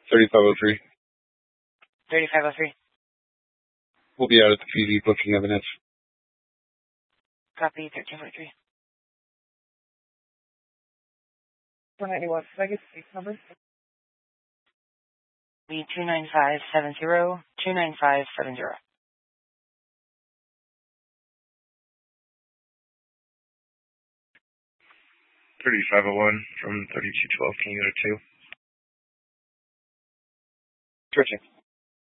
3503. 3503. We'll be out at the PD booking evidence. Copy 1343. 491. Can I get the case number? Be 29570. 29570. 3501 from 3212. Can you go to 2? Switching.